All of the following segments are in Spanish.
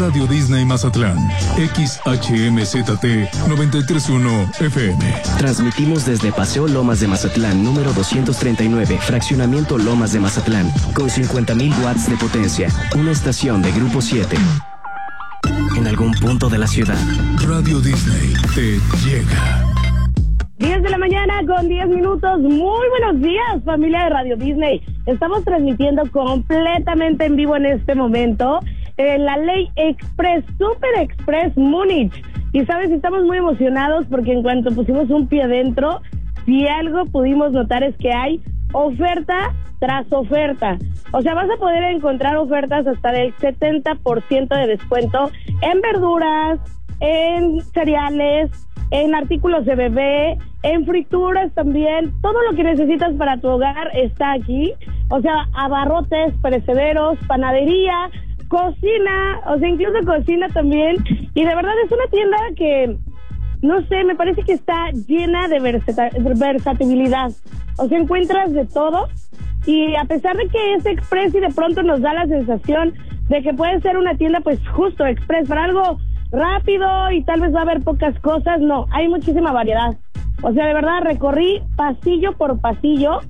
Radio Disney Mazatlán, XHMZT 931 FM. Transmitimos desde Paseo Lomas de Mazatlán, número 239, Fraccionamiento Lomas de Mazatlán, con 50,000 watts de potencia. Una estación de Grupo 7. En algún punto de la ciudad, Radio Disney te llega. 10 de la mañana con 10 minutos. Muy buenos días, familia de Radio Disney. Estamos transmitiendo completamente en vivo en este momento en la Ley Express, Super Express Múnich. Y sabes, estamos muy emocionados porque en cuanto pusimos un pie dentro, si algo pudimos notar es que hay oferta tras oferta. O sea, vas a poder encontrar ofertas hasta del 70% de descuento en verduras, en cereales, en artículos de bebé, en frituras también. Todo lo que necesitas para tu hogar está aquí. O sea, abarrotes, perecederos, panadería, cocina, o sea, incluso cocina también. Y de verdad es una tienda que, no sé, me parece que está llena de versatilidad. O sea, encuentras de todo. Y a pesar de que es express y de pronto nos da la sensación de que puede ser una tienda pues justo express para algo rápido y tal vez va a haber pocas cosas, no, hay muchísima variedad. O sea, de verdad recorrí pasillo por pasillo.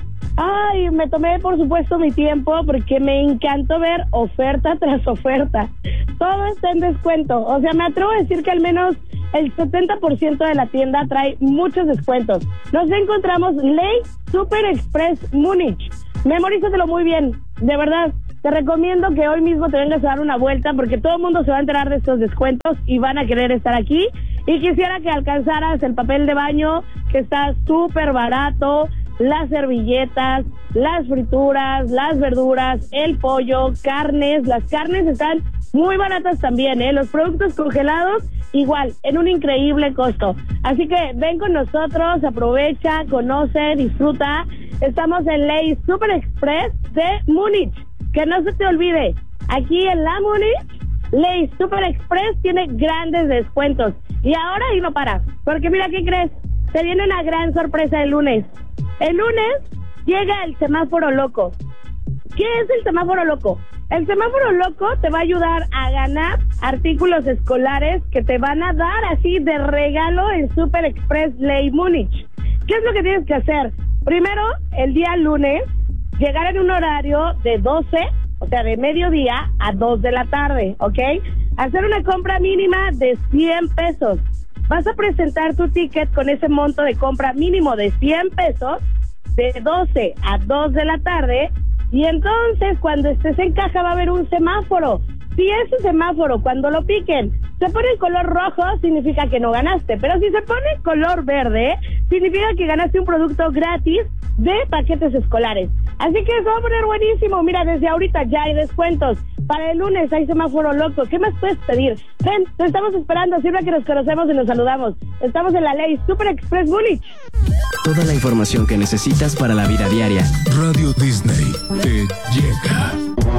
Ay, me tomé por supuesto mi tiempo porque me encantó ver oferta tras oferta. Todo está en descuento. O sea, me atrevo a decir que al menos el 70% de la tienda trae muchos descuentos. Nos encontramos Ley Super Express Múnich. Memorízatelo muy bien, de verdad. Te recomiendo que hoy mismo te vengas a dar una vuelta porque todo el mundo se va a enterar de estos descuentos y van a querer estar aquí. Y quisiera que alcanzaras el papel de baño, que está súper barato, las servilletas, las frituras, las verduras, el pollo, carnes. Las carnes están muy baratas también, los productos congelados igual, en un increíble costo. Así que ven con nosotros, aprovecha, conoce, disfruta. Estamos en Ley Super Express de Múnich. Que no se te olvide, aquí en la Múnich, Ley Super Express tiene grandes descuentos. Y ahora y no para, porque mira, ¿qué crees? Se viene una gran sorpresa el lunes. El lunes llega el semáforo loco. ¿Qué es el semáforo loco? El semáforo loco te va a ayudar a ganar artículos escolares que te van a dar así de regalo en Super Express Ley Múnich. ¿Qué es lo que tienes que hacer? Primero, el día lunes, llegar en un horario de 12, o sea, de mediodía a 2 de la tarde, ¿ok? Hacer una compra mínima de 100 pesos. Vas a presentar tu ticket con ese monto de compra mínimo de 100 pesos de 12 a 2 de la tarde y entonces cuando estés en caja va a haber un semáforo. Si ese semáforo, cuando lo piquen, se pone en color rojo, significa que no ganaste. Pero si se pone en color verde, significa que ganaste un producto gratis de paquetes escolares. Así que eso va a poner buenísimo. Mira, desde ahorita ya hay descuentos. Para el lunes hay semáforo loco. ¿Qué más puedes pedir? Ven, te estamos esperando. Sirve que nos conocemos y nos saludamos. Estamos en la Ley Super Express Múnich. Toda la información que necesitas para la vida diaria. Radio Disney te llega.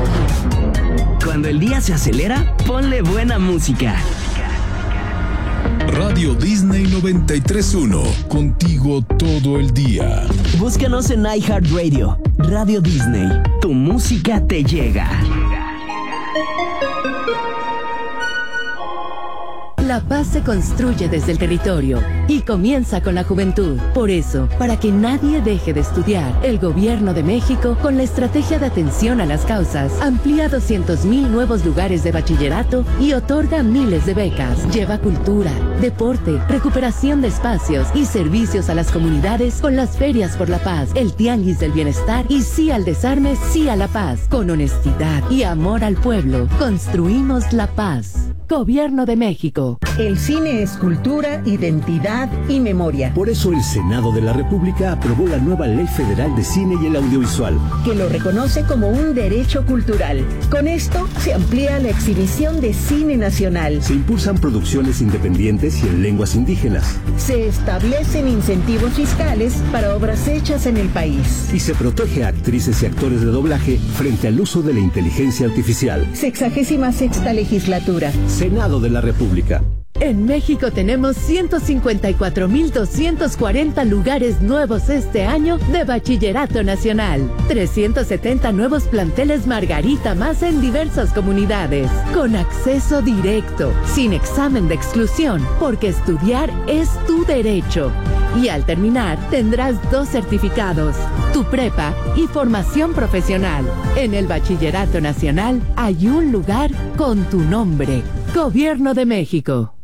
Cuando el día se acelera, ponle buena música. Radio Disney 93.1, contigo todo el día. Búscanos en iHeartRadio. Radio Disney, tu música te llega. La paz se construye desde el territorio y comienza con la juventud. Por eso, para que nadie deje de estudiar, el Gobierno de México, con la estrategia de atención a las causas, amplía 200,000 nuevos lugares de bachillerato y otorga miles de becas. Lleva cultura, deporte, recuperación de espacios y servicios a las comunidades con las ferias por la paz, el tianguis del bienestar y sí al desarme, sí a la paz. Con honestidad y amor al pueblo, construimos la paz. Gobierno de México. El cine es cultura, identidad y memoria. Por eso el Senado de la República aprobó la nueva Ley Federal de Cine y el Audiovisual, que lo reconoce como un derecho cultural. Con esto se amplía la exhibición de cine nacional. Se impulsan producciones independientes y en lenguas indígenas. Se establecen incentivos fiscales para obras hechas en el país. Y se protege a actrices y actores de doblaje frente al uso de la inteligencia artificial. 66ª legislatura. Senado de la República. En México tenemos 154,240 lugares nuevos este año de Bachillerato Nacional. 370 nuevos planteles Margarita más en diversas comunidades. Con acceso directo, sin examen de exclusión, porque estudiar es tu derecho. Y al terminar, tendrás 2 certificados, tu prepa y formación profesional. En el Bachillerato Nacional hay un lugar con tu nombre. Gobierno de México.